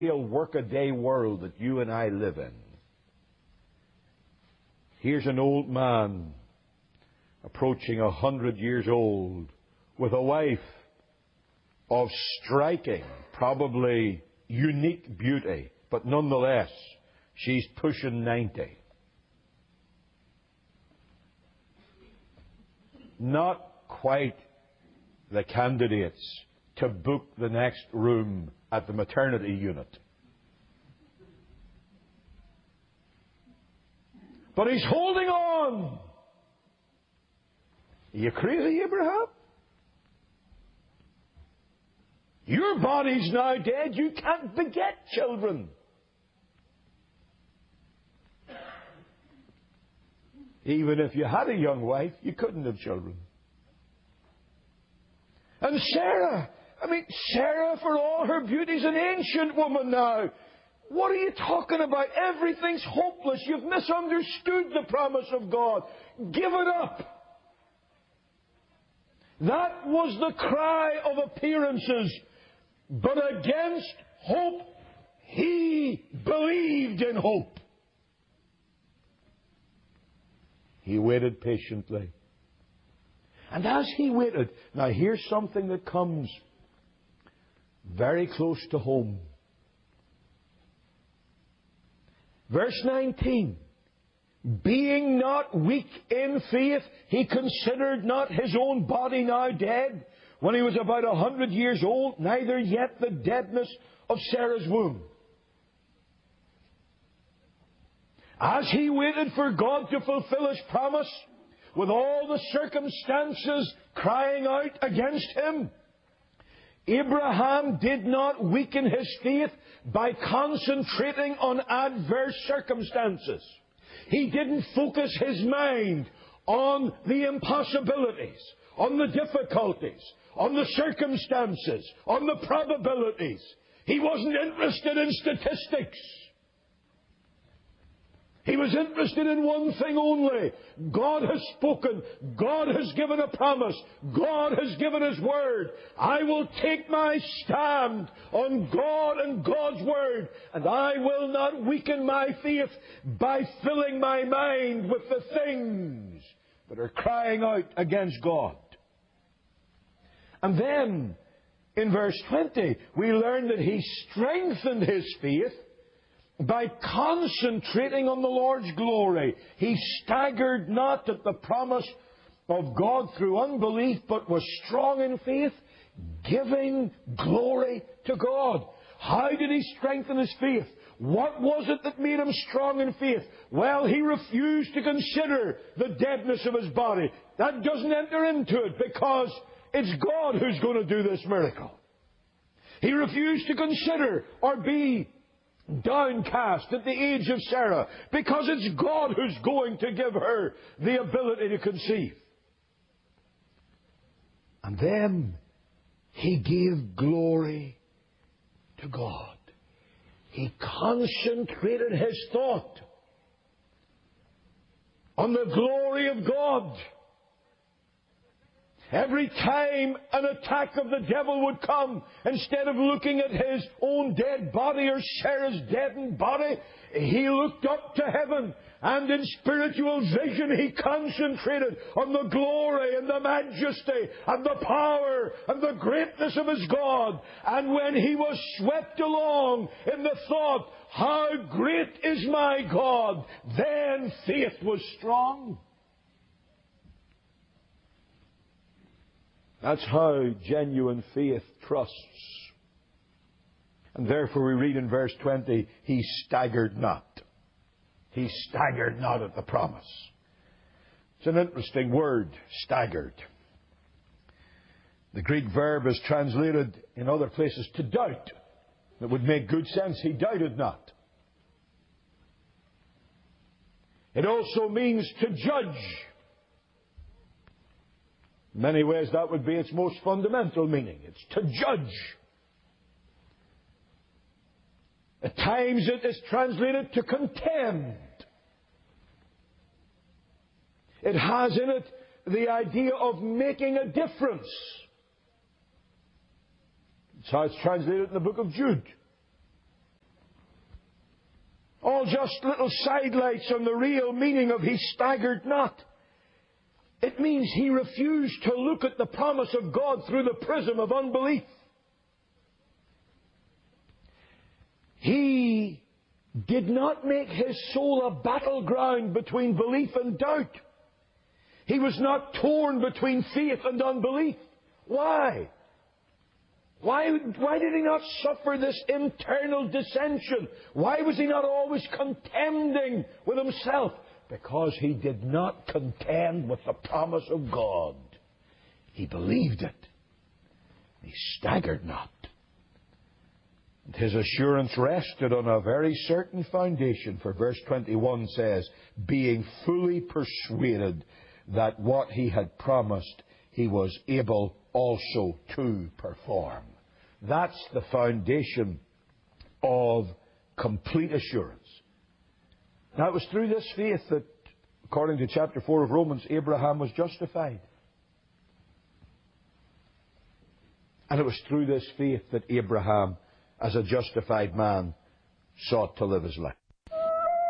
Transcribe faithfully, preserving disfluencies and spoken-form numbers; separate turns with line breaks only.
real workaday world that you and I live in. Here's an old man approaching a hundred years old with a wife of striking, probably unique beauty, but nonetheless, she's pushing ninety. Not quite the candidates to book the next room at the maternity unit. But he's holding on. Are you crazy, Abraham? Your body's now dead. You can't beget children. Even if you had a young wife, you couldn't have children. And Sarah, I mean, Sarah, for all her beauty, is an ancient woman now. What are you talking about? Everything's hopeless. You've misunderstood the promise of God. Give it up. That was the cry of appearances. But against hope, he believed in hope. He waited patiently. And as he waited, now here's something that comes very close to home. Verse nineteen. Being not weak in faith, he considered not his own body now dead, when he was about a hundred years old, neither yet the deadness of Sarah's womb. As he waited for God to fulfill his promise, with all the circumstances crying out against him, Abraham did not weaken his faith by concentrating on adverse circumstances. He didn't focus his mind on the impossibilities, on the difficulties, on the circumstances, on the probabilities. He wasn't interested in statistics. He was interested in one thing only. God has spoken. God has given a promise. God has given His Word. I will take my stand on God and God's Word, and I will not weaken my faith by filling my mind with the things that are crying out against God. And then, in verse twenty, we learn that he strengthened his faith by concentrating on the Lord's glory. He staggered not at the promise of God through unbelief, but was strong in faith, giving glory to God. How did he strengthen his faith? What was it that made him strong in faith? Well, he refused to consider the deadness of his body. That doesn't enter into it, because it's God who's going to do this miracle. He refused to consider or be downcast at the age of Sarah, because it's God who's going to give her the ability to conceive. And then he gave glory to God. He concentrated his thought on the glory of God. Every time an attack of the devil would come, instead of looking at his own dead body or Sarah's deadened body, he looked up to heaven, and in spiritual vision he concentrated on the glory and the majesty and the power and the greatness of his God. And when he was swept along in the thought, how great is my God, then faith was strong. That's how genuine faith trusts. And therefore we read in verse twenty, he staggered not. He staggered not at the promise. It's an interesting word, staggered. The Greek verb is translated in other places to doubt. That would make good sense. He doubted not. It also means to judge. In many ways, that would be its most fundamental meaning. It's to judge. At times it is translated to contend. It has in it the idea of making a difference. That's how it's translated in the book of Jude. All just little sidelights on the real meaning of he staggered not. It means he refused to look at the promise of God through the prism of unbelief. He did not make his soul a battleground between belief and doubt. He was not torn between faith and unbelief. Why? Why, why did he not suffer this internal dissension? Why was he not always contending with himself? Because he did not contend with the promise of God. He believed it. He staggered not. And his assurance rested on a very certain foundation. For verse twenty-one says, being fully persuaded that what he had promised he was able also to perform. That's the foundation of complete assurance. Now, it was through this faith that, according to chapter four of Romans, Abraham was justified. And it was through this faith that Abraham, as a justified man, sought to live his life.